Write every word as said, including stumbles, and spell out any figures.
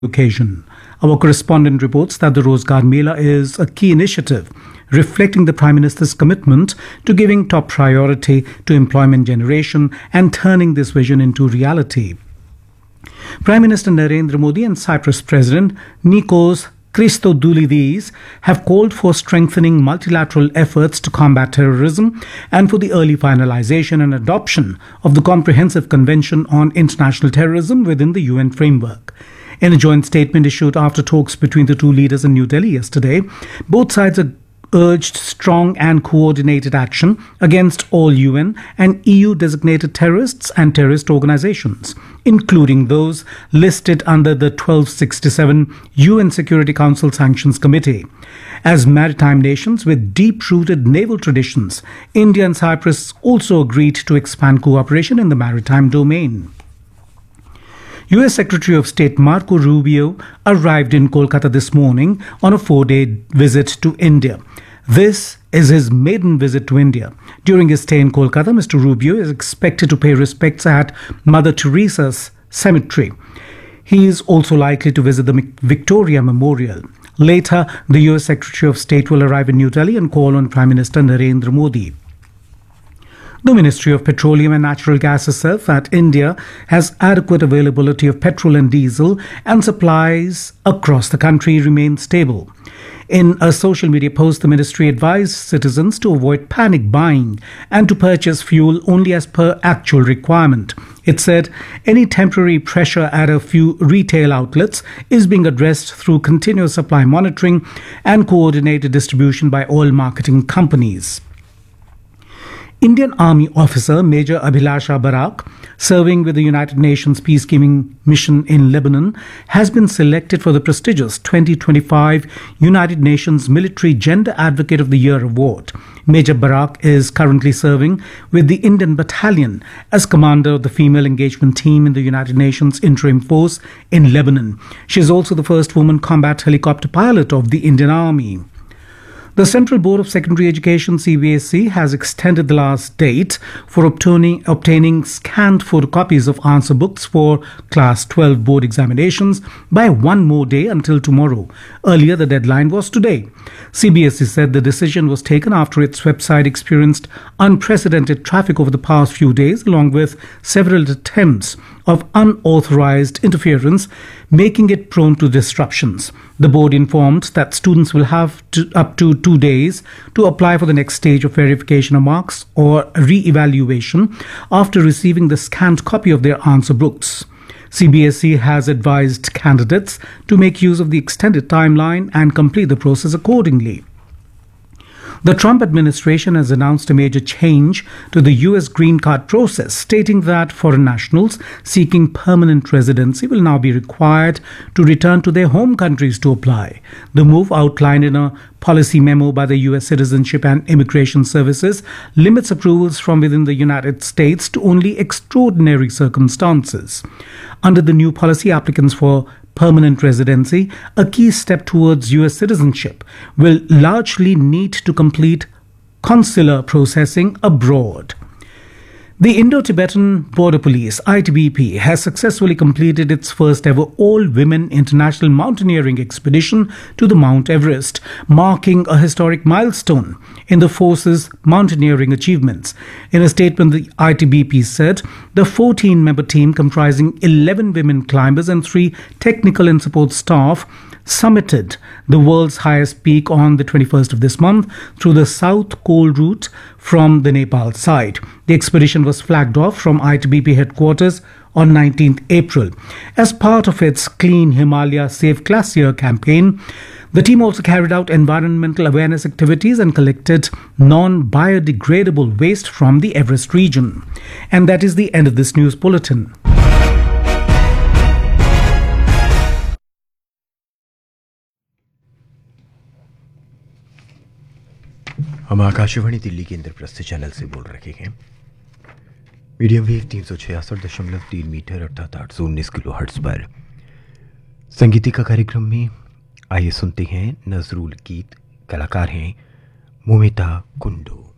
occasion. Our correspondent reports that the Rozgar Mela is a key initiative reflecting the Prime Minister's commitment to giving top priority to employment generation and turning this vision into reality. Prime Minister Narendra Modi and Cyprus President Nikos Christodoulidis have called for strengthening multilateral efforts to combat terrorism and for the early finalization and adoption of the Comprehensive Convention on International Terrorism within the U N framework. In a joint statement issued after talks between the two leaders in New Delhi yesterday, both sides urged strong and coordinated action against all U N and E U-designated terrorists and terrorist organizations, including those listed under the twelve sixty-seven U N Security Council Sanctions Committee. As maritime nations with deep-rooted naval traditions, India and Cyprus also agreed to expand cooperation in the maritime domain. U S Secretary of State Marco Rubio arrived in Kolkata this morning on a four-day visit to India. This is his maiden visit to India. During his stay in Kolkata, Mister Rubio is expected to pay respects at Mother Teresa's cemetery. He is also likely to visit the Victoria Memorial. Later, the U S Secretary of State will arrive in New Delhi and call on Prime Minister Narendra Modi. The Ministry of Petroleum and Natural Gas has said that India has adequate availability of petrol and diesel and supplies across the country remain stable. In a social media post, the ministry advised citizens to avoid panic buying and to purchase fuel only as per actual requirement. It said any temporary pressure at a few retail outlets is being addressed through continuous supply monitoring and coordinated distribution by oil marketing companies. Indian Army officer Major Abhilasha Barak, serving with the United Nations peacekeeping mission in Lebanon, has been selected for the prestigious twenty twenty-five United Nations Military Gender Advocate of the Year award. Major Barak is currently serving with the Indian Battalion as commander of the female engagement team in the United Nations Interim Force in Lebanon. She is also the first woman combat helicopter pilot of the Indian Army. The Central Board of Secondary Education C B S E has extended the last date for obtaining, obtaining scanned photocopies of answer books for Class twelve board examinations by one more day until tomorrow. Earlier, the deadline was today. C B S E said the decision was taken after its website experienced unprecedented traffic over the past few days, along with several attempts of unauthorized interference, making it prone to disruptions. The board informed that students will have to, up to two days to apply for the next stage of verification of marks or re-evaluation after receiving the scanned copy of their answer books. C B S E has advised candidates to make use of the extended timeline and complete the process accordingly. The Trump administration has announced a major change to the U S green card process, stating that foreign nationals seeking permanent residency will now be required to return to their home countries to apply. The move, outlined in a policy memo by the U S Citizenship and Immigration Services, limits approvals from within the United States to only extraordinary circumstances. Under the new policy, applicants for permanent residency, a key step towards U S citizenship, will largely need to complete consular processing abroad. The Indo-Tibetan Border Police, I T B P, has successfully completed its first ever all-women international mountaineering expedition to the Mount Everest, marking a historic milestone in the force's mountaineering achievements. In a statement, the I T B P said the fourteen-member team, comprising eleven women climbers and three technical and support staff, summited the world's highest peak on the twenty-first of this month through the South Col route from the Nepal side. The expedition was flagged off from I T B P headquarters on nineteenth April. As part of its Clean Himalaya Safe Glacier campaign, the team also carried out environmental awareness activities and collected non-biodegradable waste from the Everest region. And that is the end of this news bulletin. हम आकाशवाणी दिल्ली के Indraprastha channel से बोल रहे हैं। Medium wave तीन सौ छियासठ दशमलव तीन मीटर अर्थात आठ सौ उन्नीस किलो हर्ट्ज पर संगीति का कार्यक्रम में आइए सुनते हैं नजरुल गीत। कलाकार हैं मोमिता कुंडू।